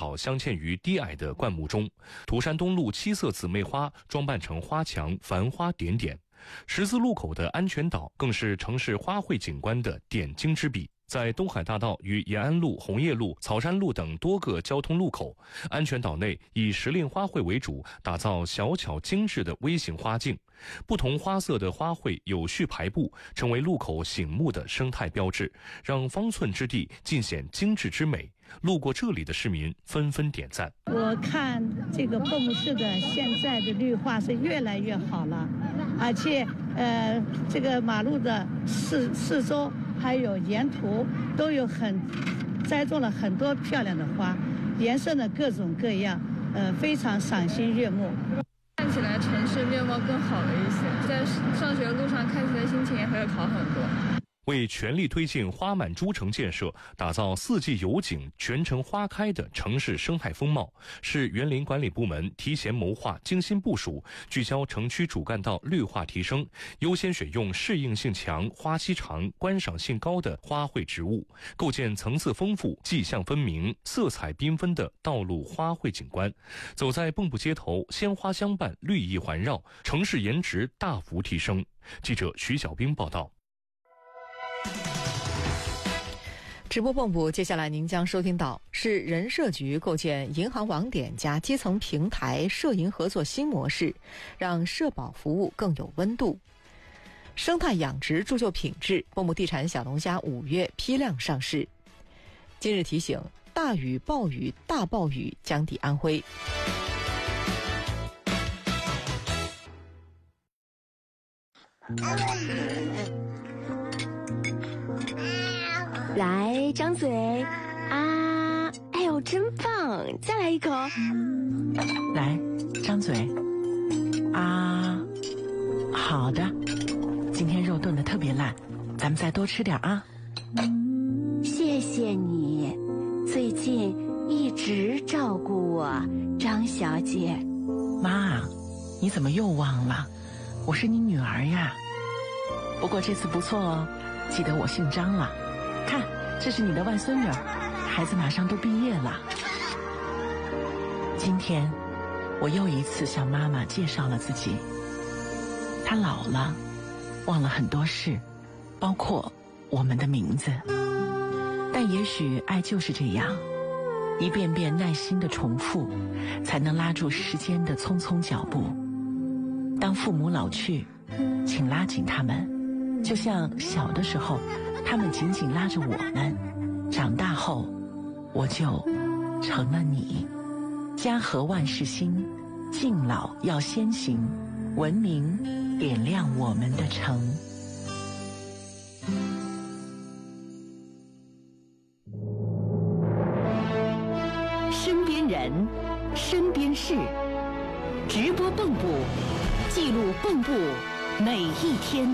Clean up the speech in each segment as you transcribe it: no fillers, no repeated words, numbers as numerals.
草镶嵌于低矮的灌木中，涂山东路7色姊妹花装扮成花墙，繁花点点。十字路口的安全岛更是城市花卉景观的点睛之笔。在东海大道与延安路、红叶路、草山路等多个交通路口，安全岛内以时令花卉为主，打造小巧精致的微型花径。不同花色的花卉有序排布，成为路口醒目的生态标志，让方寸之地尽显精致之美。路过这里的市民纷纷点赞。 我看这个蚌埠市的现在的绿化是越来越好了，而且这个马路的四周还有沿途都有栽种了很多漂亮的花，颜色呢各种各样，非常赏心悦目。 看起来城市面貌更好了一些，在上学路上看起来心情也会好很多。 为全力推进花满珠城建设，打造四季有景、全城花开的城市生态风貌，是园林管理部门提前谋划、精心部署，聚焦城区主干道绿化提升，优先选用适应性强、花期长、观赏性高的花卉植物，构建层次丰富、迹象分明、色彩缤纷的道路花卉景观。走在蚌埠街头，鲜花相伴，绿意环绕，城市颜值大幅提升。记者徐小兵报道。 直播蚌埠，接下来您将收听到是人社局构建银行网点加基层平台社银合作新模式，让社保服务更有温度。生态养殖铸就品质，蚌埠地产小龙虾5月批量上市。今日提醒：大雨、暴雨、大暴雨将抵安徽。 来，张嘴啊！哎呦，真棒！再来一口。 来，张嘴啊！好的，今天肉炖得特别烂，咱们再多吃点啊。 谢谢你，最近一直照顾我，张小姐。 妈，你怎么又忘了？我是你女儿呀。不过这次不错哦，记得我姓张了。看，这是你的外孙女，孩子马上都毕业了。今天我又一次向妈妈介绍了自己。她老了，忘了很多事，包括我们的名字。但也许爱就是这样，一遍遍耐心的重复，才能拉住时间的匆匆脚步。当父母老去，请拉紧他们，就像小的时候他们紧紧拉着我们，长大后我就成了你。家和万事兴，敬老要先行，文明点亮我们的城。 身边人，身边事，直播蚌埠，记录蚌埠每一天。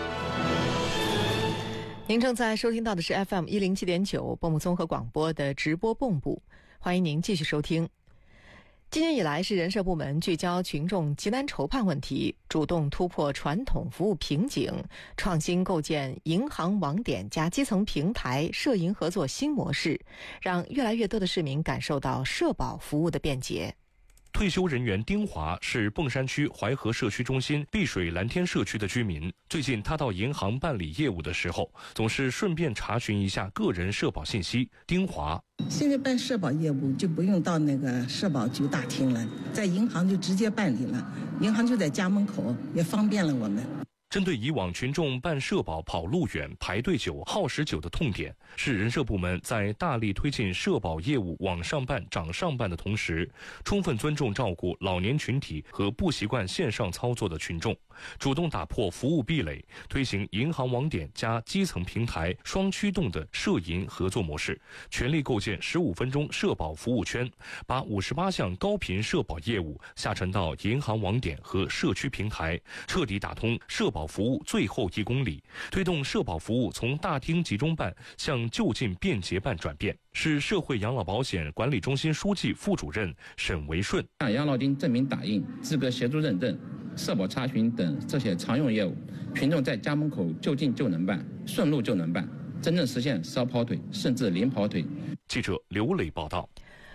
您正在收听到的是 FM 107.9蚌埠综合广播的直播蚌埠，欢迎您继续收听。今年以来，是人社部门聚焦群众急难愁盼问题，主动突破传统服务瓶颈，创新构建银行网点加基层平台社银合作新模式，让越来越多的市民感受到社保服务的便捷。 退休人员丁华是砀山区淮河社区中心碧水蓝天社区的居民。最近他到银行办理业务的时候，总是顺便查询一下个人社保信息。丁华： 现在办社保业务就不用到那个社保局大厅了，在银行就直接办理了，银行就在家门口，也方便了我们。 针对以往群众办社保跑路远、排队久、耗时久的痛点，市人社部门在大力推进社保业务网上办、掌上办的同时，充分尊重照顾老年群体和不习惯线上操作的群众，主动打破服务壁垒，推行银行网点加基层平台双驱动的社银合作模式，全力构建15分钟社保服务圈，把58项高频社保业务下沉到银行网点和社区平台，彻底打通社保服务最后1公里，推动社保服务从大厅集中办向就近便捷办转变。是社会养老保险管理中心书记、副主任沈维顺。 养老金证明打印、资格协助认证、社保查询等这些常用业务，群众在家门口就近就能办，顺路就能办，真正实现少跑腿甚至零跑腿。 记者刘磊报道。 过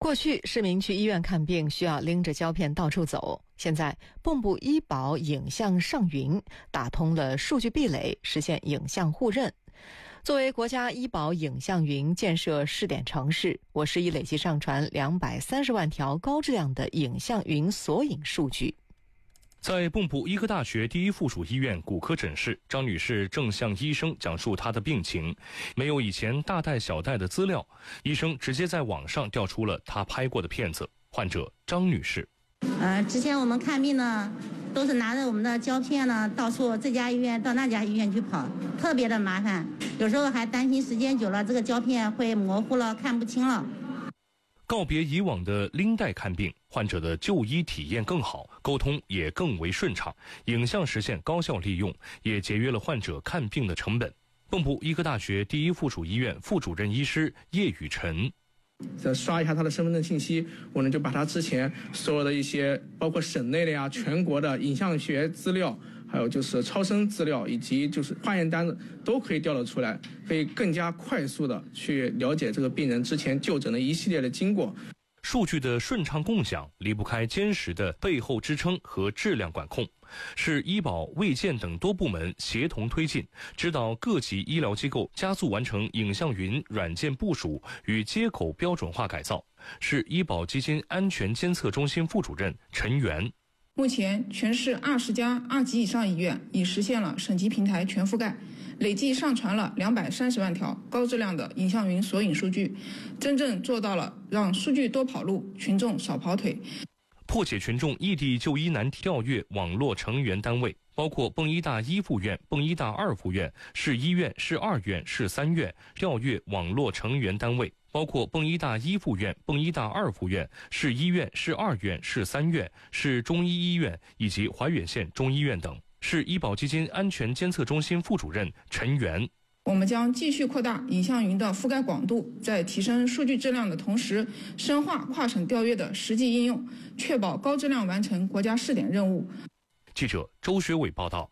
过去市民去医院看病需要拎着胶片到处走，现在蚌埠医保影像上云打通了数据壁垒，实现影像互认。作为国家医保影像云建设试点城市，我市已累计上传230万条高质量的影像云索引数据。 在蚌埠医科大学第一附属医院骨科诊室，张女士正向医生讲述她的病情，没有以前大袋小袋的资料，医生直接在网上调出了她拍过的片子。患者张女士， 之前我们看病呢，都是拿着我们的胶片呢，到处这家医院到那家医院去跑，特别的麻烦。有时候还担心时间久了，这个胶片会模糊了，看不清了。 告别以往的拎袋看病，患者的就医体验更好，沟通也更为顺畅，影像实现高效利用，也节约了患者看病的成本。蚌埠医科大学第一附属医院副主任医师叶宇晨， 再刷一下他的身份证信息，我呢就把他之前所有的一些包括省内的呀、全国的影像学资料，还有就是超声资料，以及就是化验单子都可以调得出来，可以更加快速的去了解这个病人之前就诊的一系列的经过。 数据的顺畅共享离不开坚实的背后支撑和质量管控，是医保、卫健等多部门协同推进，指导各级医疗机构加速完成影像云软件部署与接口标准化改造，是医保基金安全监测中心副主任陈元。 目前全市20家2级以上医院已实现了省级平台全覆盖，累计上传了230万条高质量的影像云索引数据，真正做到了让数据多跑路，群众少跑腿。 破解群众异地就医难题调阅网络成员单位，包括蚌医大1附院、蚌医大2附院、市1院、市2院、市3院调阅网络成员单位，包括蚌医大1附院、蚌医大2附院、市1院、市2院、市3院、市中医医院以及怀远县中医院等，是医保基金安全监测中心副主任陈元。 我们将继续扩大影像云的覆盖广度，在提升数据质量的同时，深化跨省调阅的实际应用，确保高质量完成国家试点任务。 记者周学伟报道。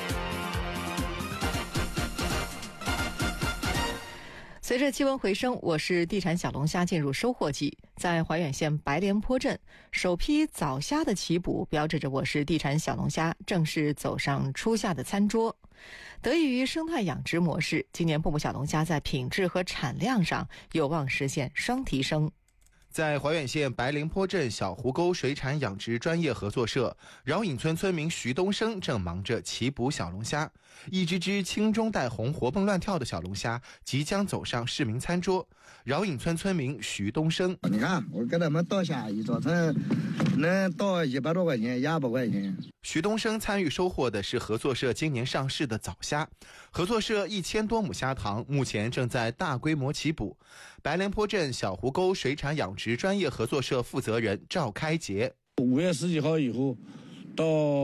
随着气温回升，我市地产小龙虾进入收获季。在怀远县白莲坡镇，首批早虾的起捕，标志着我市地产小龙虾正式走上初夏的餐桌。得益于生态养殖模式，今年蚌埠小龙虾在品质和产量上有望实现双提升。 在怀远县白莲坡镇小湖沟水产养殖专业合作社，饶隐村村民徐东生正忙着起捕小龙虾。一只只青中带红、活蹦乱跳的小龙虾即将走上市民餐桌。饶隐村村民徐东生， 你看我给他们倒虾，一早晨能倒100多块钱、200块钱。 徐东生参与收获的是合作社今年上市的早虾。合作社1000多亩虾塘目前正在大规模起捕。白莲坡镇小湖沟水产养殖专业合作社负责人赵开杰 ，5月10几号以后到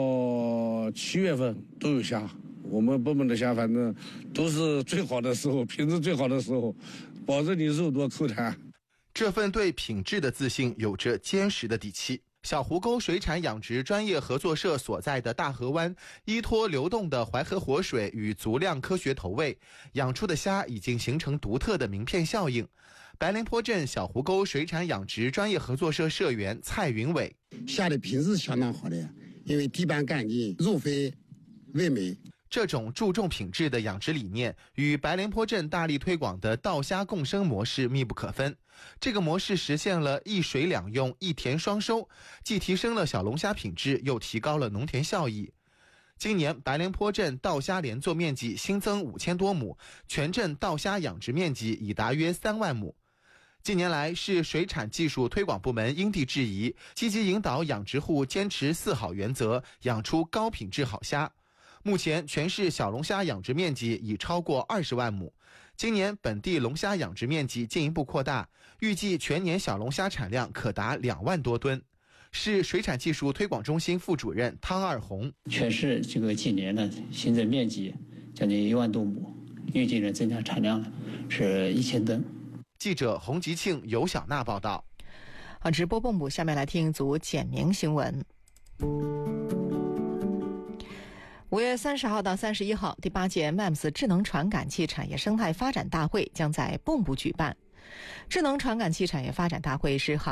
7月份都有虾，我们蚌埠的虾反正都是最好的时候，品质最好的时候，保证你肉多口弹。 这份对品质的自信有着坚实的底气。小湖沟水产养殖专业合作社所在的大河湾，依托流动的淮河活水与足量科学投喂，养出的虾已经形成独特的名片效应。白莲坡镇小湖沟水产养殖专业合作社社员蔡云伟， 虾的品质相当好的，因为底板干净，肉肥味美。 这种注重品质的养殖理念与白莲坡镇大力推广的稻虾共生模式密不可分。这个模式实现了一水两用、一田双收，既提升了小龙虾品质，又提高了农田效益。今年白莲坡镇稻虾连作面积新增5000多亩，全镇稻虾养殖面积已达约3万亩。近年来，市水产技术推广部门因地制宜，积极引导养殖户坚持4好原则，养出高品质好虾。目前全市小龙虾养殖面积已超过20万亩，今年本地龙虾养殖面积进一步扩大，预计全年小龙虾产量可达2万多吨。市水产技术推广中心副主任汤二红， 全市这个今年呢新增面积将近1万多亩，预计呢增加产量是1000吨。 记者洪吉庆、尤小娜报道。 直播蚌埠，下面来听一组简明新闻。5月30号到31号，第8届 MEMS 智能传感器产业生态发展大会将在蚌埠举办。智能传感器产业发展大会是